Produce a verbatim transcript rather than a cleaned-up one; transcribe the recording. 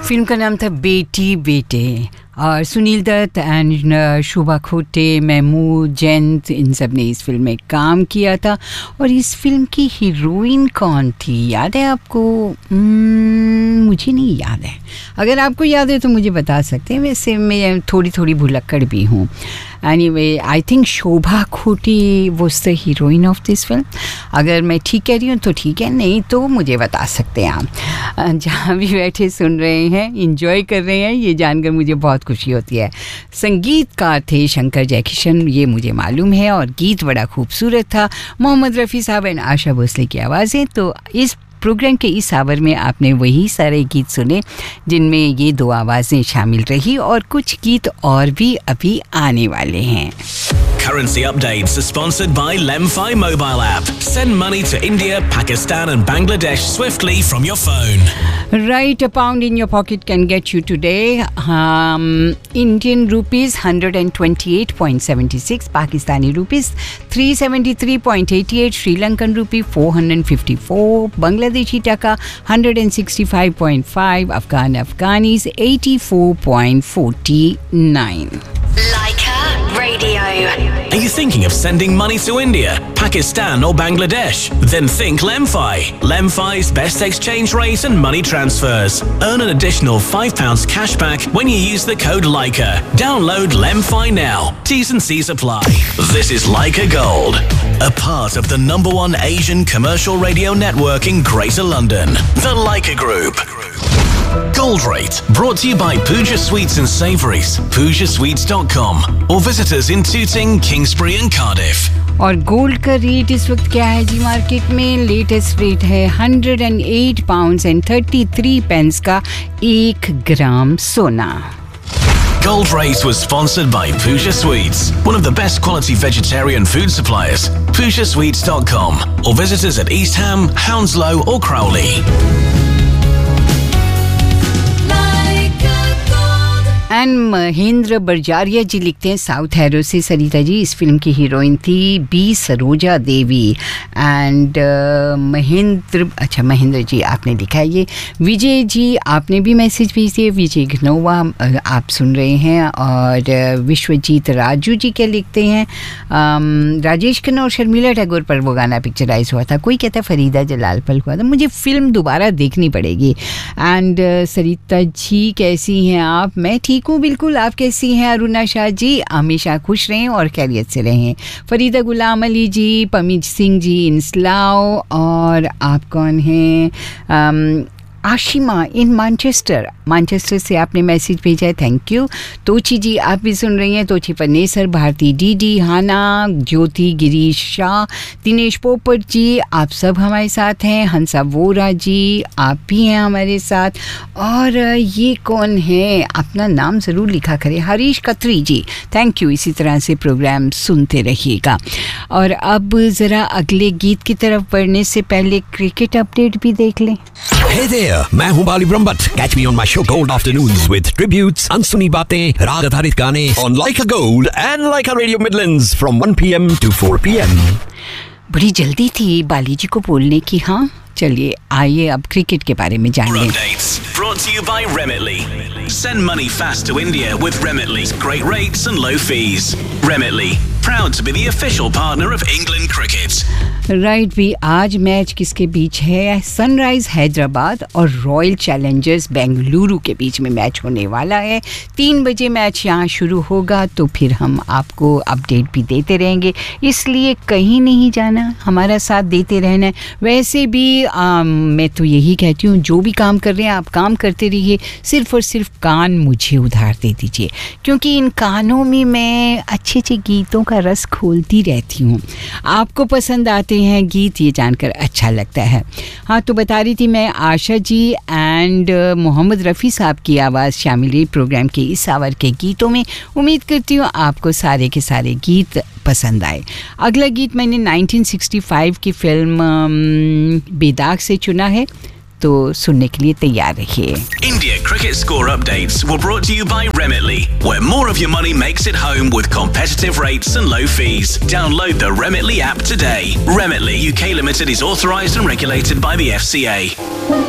Film का नाम था बेटी बेटे और सुनील दत्त एंड शोभा खोटे, महमूद जैन, इन सब ने इस फिल्म में काम किया था। और इस फिल्म की हीरोइन कौन थी याद है आपको? hmm, मुझे नहीं याद है। अगर आपको याद है तो मुझे बता सकते हैं। वैसे मैं थोड़ी थोड़ी भुलक्कड़ भी हूँ। एनीवे आई थिंक शोभा खोटे was the heroine of this film. अगर मैं ठीक कह रही हूँ तो ठीक है, नहीं तो मुझे बता सकते हैं आप। जहाँ भी बैठे सुन रहे हैं, इंजॉय कर रहे हैं, ये जानकर मुझे बहुत खुशी होती है। संगीतकार थे शंकर जयकिशन, ये मुझे मालूम है, और गीत बड़ा खूबसूरत था। मोहम्मद रफ़ी साहब एंड आशा भोसले की आवाज़ें। तो इस प्रोग्राम के इस आवर में आपने वही सारे गीत सुने जिनमें ये दो आवाज़ें शामिल रही, और कुछ गीत और भी अभी आने वाले हैं। Currency updates are sponsored by Lemfi mobile app. Send money to India, Pakistan and Bangladesh swiftly from your phone. Right, a pound in your pocket can get you today um, Indian rupees one hundred twenty-eight point seven six, Pakistani rupees three seventy-three point eight eight, Sri Lankan rupee four hundred fifty-four, Bangladeshi taka one hundred sixty-five point five, Afghan Afghanis eighty-four point four nine. Leica Radio. Are you thinking of sending money to India, Pakistan or Bangladesh? Then think Lemfi. Lemfi's best exchange rate and money transfers. Earn an additional five pounds cash back when you use the code Leica. Download Lemfi now. T's and C's apply. This is Leica Gold, a part of the number one Asian commercial radio network in Greater London, the Leica Group. Gold Rate, brought to you by Pooja Sweets and Savouries, pooja sweets dot com, or visit us in Tooting, Kingsbury and Cardiff. और gold का rate इस वक्त क्या है जी market में? Latest rate है one hundred eight pounds and thirty-three pence का एक ग्राम सोना। Gold Rate was sponsored by Pooja Sweets, one of the best quality vegetarian food suppliers. pooja sweets dot com, or visit us at East Ham, Hounslow or Crowley. And Mahendra बरजारिया जी लिखते हैं south harrow से, सरिता जी इस film की heroine थी B Saroja Devi. And uh, Mahendra, अच्छा महेंद्र जी आपने लिखा है ये। विजय जी आपने भी मैसेज भेज दिए, विजय घनोवा आप सुन रहे हैं। और विश्वजीत राजू जी क्या लिखते हैं? um, राजेश खन्ना और शर्मिला टैगोर पर वो गाना पिक्चराइज हुआ था। कोई कहता है फरीदा जलाल पर हुआ था। मुझे फिल्म दोबारा देखनी पड़ेगी। एंड uh, सरिता जी कैसी हैं आप? मैं ठीक हूँ बिल्कुल, आप कैसी हैं? अरुणा शाह जी हमेशा खुश रहें और खैरियत से रहें। फरीदा गुलाम अली जी, पमीज सिंह जी इंसलाओ, और आप कौन हैं? आम, आशिमा इन मैनचेस्टर, मैनचेस्टर से आपने मैसेज भेजा है, थैंक यू। तोची जी आप भी सुन रही हैं, तोची पनेसर, भारती डी डी, हाना, ज्योति, गिरीश शाह, दिनेश पोपट जी आप सब हमारे साथ हैं। हंसा वोरा जी आप भी हैं हमारे साथ। और ये कौन है? अपना नाम ज़रूर लिखा करें। हरीश कतरी जी थैंक यू। इसी तरह से प्रोग्राम सुनते रहिएगा। और अब ज़रा अगले गीत की तरफ बढ़ने से पहले क्रिकेट अपडेट भी देख लें। Hey there, मैं हूँ बाली Brahmbhatt. Catch me on my show Gold Afternoons with tributes, अनसुनी बातें, राग आधारित गाने on Leica Gold and Leica Radio Midlands from one p m to four p m. बड़ी जल्दी थी बाली जी को बोलने की। हाँ चलिए आइए अब क्रिकेट के बारे में जान लें। Brought to you by Remitly. Send money fast to India with Remitly's great rates and low fees. Remitly, proud to be the official partner of England Cricket. Right भी आज मैच किसके बीच है? सनराइज हैदराबाद और रॉयल चैलेंजर्स बेंगलुरु के बीच में match होने वाला है। तीन बजे मैच यहाँ शुरू होगा, तो फिर हम आपको अपडेट भी देते रहेंगे, इसलिए कहीं नहीं जाना, हमारा साथ देते रहना है। वैसे भी आ, मैं तो यही कहती हूँ जो भी काम कर रहे हैं आप काम करते रहिए, सिर्फ और सिर्फ कान मुझे उधार दे दीजिए, क्योंकि इन कानों में मैं अच्छे अच्छे गीतों का रस खोलती रहती हूँ। आपको पसंद आते हैं गीत, ये जानकर अच्छा लगता है। हाँ तो बता रही थी मैं, आशा जी एंड मोहम्मद रफ़ी साहब की आवाज़ शामिल रही प्रोग्राम के इस आवर के गीतों में। उम्मीद करती हूँ आपको सारे के सारे गीत पसंद आए। अगला गीत मैंने नाइनटीन सिक्सटी फाइव की फिल्म बेदाग से चुना है, तो सुनने के लिए तैयार रहिए। India cricket score updates were brought to you by Remitly, where more of your money makes it home with competitive rates and low fees. Download the Remitly app today. Remitly U K Limited is authorised and regulated by the F C A.